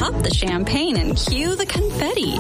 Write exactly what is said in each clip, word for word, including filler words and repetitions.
Pop the champagne and cue the confetti.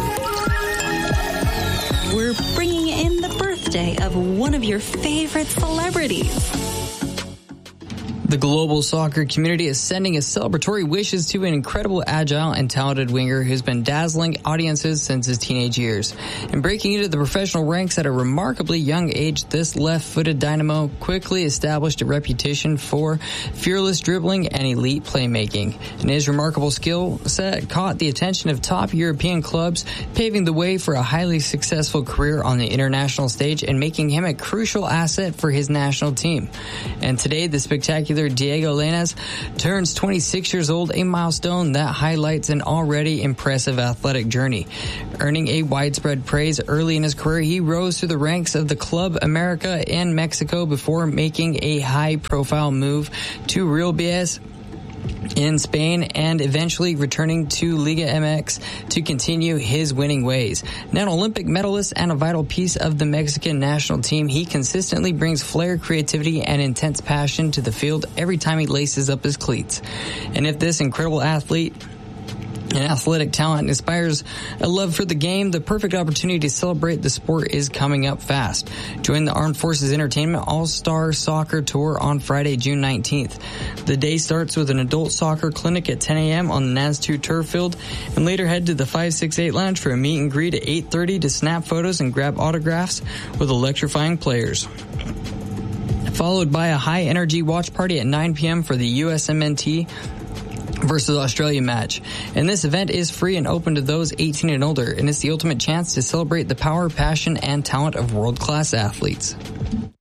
We're bringing in the birthday of one of your favorite celebrities. The global soccer community is sending his celebratory wishes to an incredible, agile, and talented winger who's been dazzling audiences since his teenage years. And breaking into the professional ranks at a remarkably young age, this left-footed dynamo quickly established a reputation for fearless dribbling and elite playmaking. And his remarkable skill set caught the attention of top European clubs, paving the way for a highly successful career on the international stage and making him a crucial asset for his national team. And today, the spectacular Diego Lainez turns twenty-six years old, a milestone that highlights an already impressive athletic journey. Earning a widespread praise early in his career, he rose through the ranks of the Club America in Mexico before making a high-profile move to Real Betis in Spain and eventually returning to Liga M X to continue his winning ways. Now an Olympic medalist and a vital piece of the Mexican national team, he consistently brings flair, creativity, and intense passion to the field every time he laces up his cleats. And if this incredible athlete and athletic talent inspires a love for the game, the perfect opportunity to celebrate the sport is coming up fast. Join the Armed Forces Entertainment All-Star Soccer Tour on Friday, June nineteenth. The day starts with an adult soccer clinic at ten a.m. on the N A S two turf field, and later head to the five sixty-eight Lounge for a meet and greet at eight thirty to snap photos and grab autographs with electrifying players. Followed by a high-energy watch party at nine p.m. for the U S M N T versus Australia match. And this event is free and open to those eighteen and older, and it's the ultimate chance to celebrate the power, passion, and talent of world-class athletes.